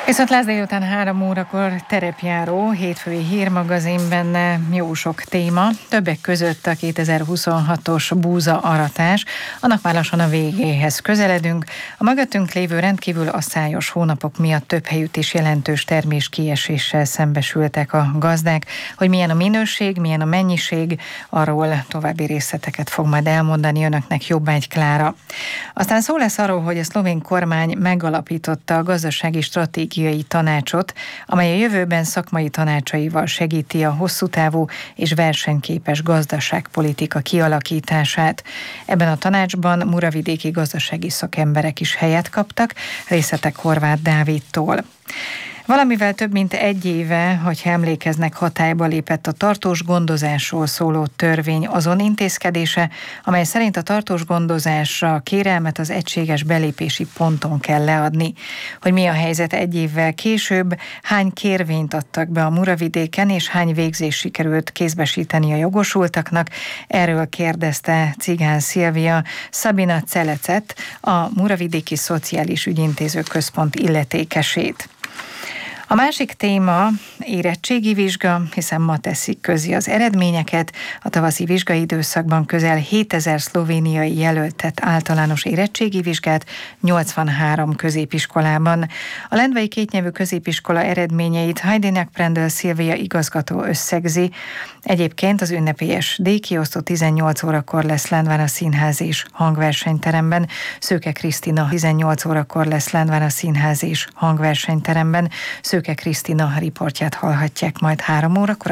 Viszont lesz délután 3 órakor terepjáró, hétfői hírmagazinben jó sok téma, többek között a 2026-os búzaaratás, annak már lassan a végéhez közeledünk. A mögöttünk lévő rendkívül asszályos hónapok miatt több helyütt is jelentős terméskieséssel szembesültek a gazdák. Hogy milyen a minőség, milyen a mennyiség, arról további részleteket fog majd elmondani önöknek Jobbágy Klára. Aztán szó lesz arról, hogy a szlovén kormány megalapította a gazdasági stratégiai tanácsot, amely a jövőben szakmai tanácsaival segíti a hosszú távú és versenyképes gazdaságpolitika kialakítását. Ebben a tanácsban muravidéki gazdasági szakemberek is helyet kaptak, részletek Horváth Dávidtól. Valamivel több mint egy éve, hogyha emlékeznek, hatályba lépett a tartós gondozásról szóló törvény azon intézkedése, amely szerint a tartós gondozásra kérelmet az egységes belépési ponton kell leadni. Hogy mi a helyzet egy évvel később, hány kérvényt adtak be a Muravidéken, és hány végzés sikerült kézbesíteni a jogosultaknak, erről kérdezte Cigán Szilvia Szabina Celecet, a Muravidéki Szociális Ügyintéző Központ illetékesét. A másik téma érettségi vizsga, hiszen ma teszik közé az eredményeket. A tavaszi vizsgai időszakban közel 7000 szlovéniai jelöltet általános érettségi vizsgát 83 középiskolában. A lendvai kétnyelvű középiskola eredményeit Heidinek Prendel Szilvia igazgató összegzi. Egyébként az ünnepélyes díjkiosztó 18 órakor lesz Lendván a Színház és Hangversenyteremben. Szőke Krisztina 18 órakor lesz Lendván a Színház és Hangversenyteremben. Szőke Krisztina riportját hallhatják majd 3 órakor.